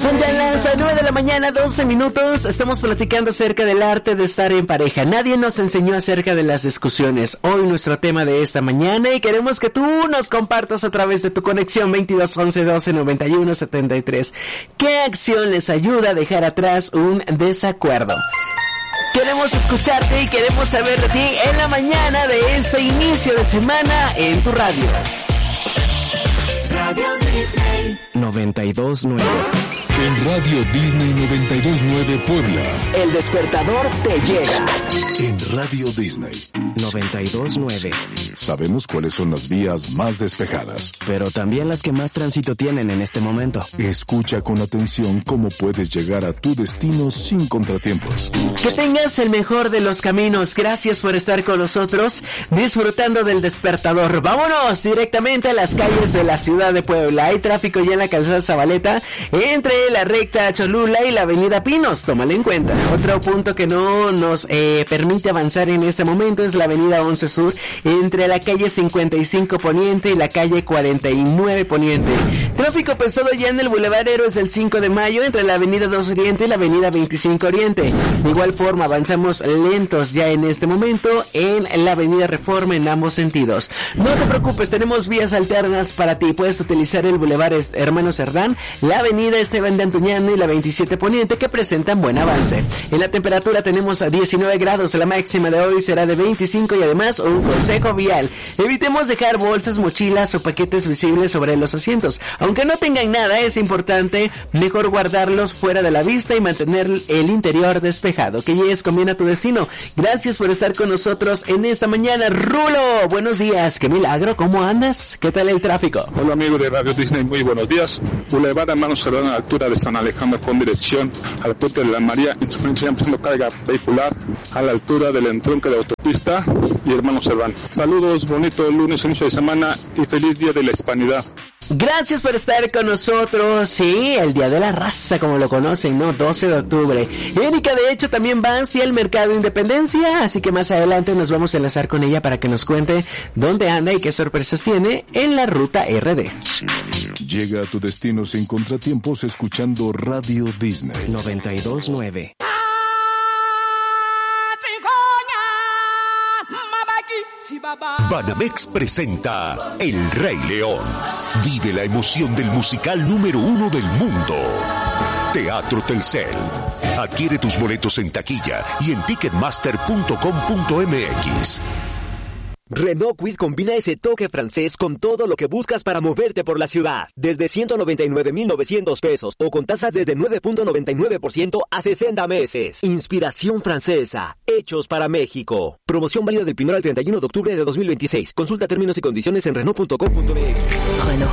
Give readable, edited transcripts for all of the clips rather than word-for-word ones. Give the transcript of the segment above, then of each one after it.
Son ya las 9 de la mañana, 12 minutos. Estamos platicando acerca del arte de estar en pareja. Nadie nos enseñó acerca de las discusiones. Hoy nuestro tema de esta mañana, y queremos que tú nos compartas a través de tu conexión 22 11 12 91 73. ¿Qué acción les ayuda a dejar atrás un desacuerdo? Queremos escucharte y queremos saber de ti en la mañana de este inicio de semana en tu radio. Radio Disney 92.9. En Radio Disney 92.9 Puebla. El despertador te llega. En Radio Disney 92.9. Sabemos cuáles son las vías más despejadas, pero también las que más tránsito tienen en este momento. Escucha con atención cómo puedes llegar a tu destino sin contratiempos. Que tengas el mejor de los caminos. Gracias por estar con nosotros, disfrutando del despertador. Vámonos directamente a las calles de la ciudad de Puebla. Hay tráfico ya en la calzada Zabaleta, entre la recta Cholula y la avenida Pinos. Tómalo en cuenta. Otro punto que no nos permite avanzar en este momento es la avenida 11 Sur, entre la calle 55 Poniente y la calle 49 Poniente. Tráfico pesado ya en el Boulevard Héroes del 5 de Mayo, entre la avenida 2 Oriente y la avenida 25 Oriente. De igual forma, avanzamos lentos ya en este momento en la avenida Reforma en ambos sentidos. No te preocupes, tenemos vías alternas para ti. Puedes utilizar el Boulevard Hermano Cerdán, la avenida Esteban de Antuñano y la 27 Poniente, que presentan buen avance. En la temperatura tenemos a 19 grados, la máxima de hoy será de 25 y además un consejo vial. Evitemos dejar bolsas, mochilas o paquetes visibles sobre los asientos. Aunque no tengan nada, es importante mejor guardarlos fuera de la vista y mantener el interior despejado. Que llegues con bien a tu destino. Gracias por estar con nosotros en esta mañana. Rulo, buenos días. Qué milagro, ¿cómo andas? ¿Qué tal el tráfico? Hola amigos de Radio Disney, muy buenos días. Boulevard Hermano Cerdán a la altura de San Alejandro con dirección al puente de la María, instrumento carga vehicular a la altura del entronque de autopista y Hermano Cerdán. Saludos, bonito lunes, inicio de semana y feliz día de la Hispanidad. Gracias por estar con nosotros. Sí, el Día de la Raza, como lo conocen, ¿no? 12 de octubre. Erika, de hecho, también va hacia el Mercado Independencia, así que más adelante nos vamos a enlazar con ella para que nos cuente dónde anda y qué sorpresas tiene en la ruta RD. Llega a tu destino sin contratiempos escuchando Radio Disney 92.9. Banamex presenta El Rey León. Vive la emoción del musical número 1 del mundo. Teatro Telcel. Adquiere tus boletos en taquilla y en ticketmaster.com.mx. Renault Kwid combina ese toque francés con todo lo que buscas para moverte por la ciudad. Desde 199,900 pesos o con tasas desde 9.99% a 60 meses. Inspiración francesa. Hechos para México. Promoción válida del 1 al 31 de octubre de 2026. Consulta términos y condiciones en Renault.com.mx. Renault.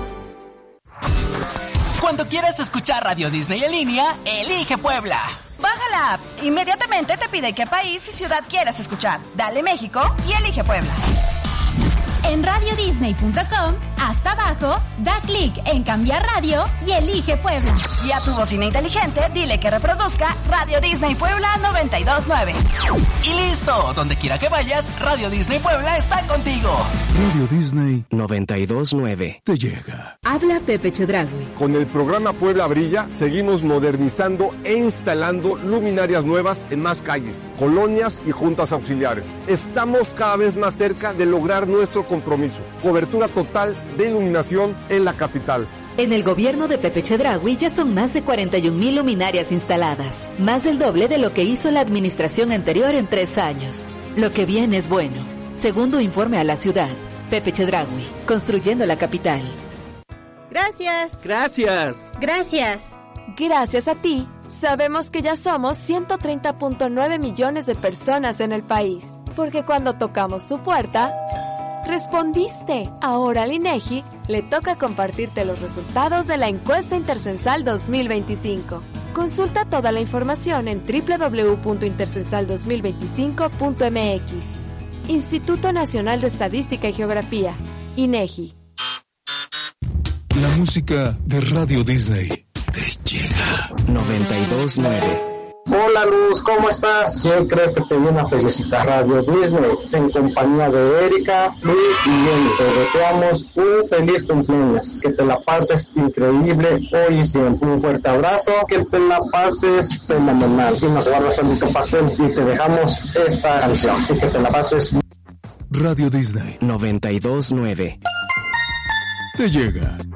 Cuando quieras escuchar Radio Disney en línea, elige Puebla. Baja la app. Inmediatamente te pide qué país y ciudad quieras escuchar. Dale México y elige Puebla. En radiodisney.com, hasta abajo, da clic en cambiar radio y elige Puebla. Y a tu bocina inteligente, dile que reproduzca Radio Disney Puebla 92.9. Y listo, donde quiera que vayas, Radio Disney Puebla está contigo. Radio Disney 92.9 te llega. Habla Pepe Chedraui. Con el programa Puebla Brilla, seguimos modernizando e instalando luminarias nuevas en más calles, colonias y juntas auxiliares. Estamos cada vez más cerca de lograr nuestro compromiso. Cobertura total de iluminación en la capital. En el gobierno de Pepe Chedraui ya son más de 41,000 luminarias instaladas, más del doble de lo que hizo la administración anterior en 3 años. Lo que viene es bueno. Segundo informe a la ciudad. Pepe Chedraui, construyendo la capital. Gracias. Gracias. Gracias. Gracias a ti, sabemos que ya somos 130.9 millones de personas en el país. Porque cuando tocamos tu puerta, respondiste. Ahora al INEGI le toca compartirte los resultados de la encuesta Intercensal 2025. Consulta toda la información en www.intercensal2025.mx. Instituto Nacional de Estadística y Geografía, INEGI. La música de Radio Disney te llega. 92.9. Hola Luz, ¿cómo estás? ¿Quién crees que te viene a felicitar? Radio Disney, en compañía de Erika, Luis y Jenny. Te deseamos un feliz cumpleaños, que te la pases increíble hoy y siempre. Un fuerte abrazo, que te la pases fenomenal. Y nos guardas con tu pastel y te dejamos esta canción. Y que te la pases. Radio Disney 92.9 te llega